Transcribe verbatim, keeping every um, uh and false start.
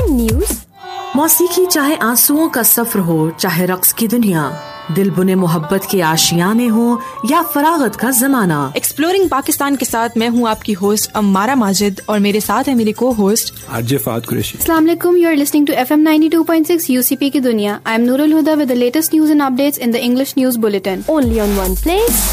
News. मौसीकी चाहे आंसुओं का सफर हो, चाहे रक्स की दुनिया, दिल बुने मोहब्बत के आशियाने हो या फरागत का जमाना। एक्सप्लोरिंग पाकिस्तान के साथ मैं हूँ आपकी होस्ट अम्मारा माजिद और मेरे साथ है मेरी को होस्ट आरजे फात कुरैशी। अस्सलाम वालेकुम, you are listening to F M ninety two point six UCP की दुनिया। I am Nurul Huda with the latest news and updates in the English news bulletin, only on one place.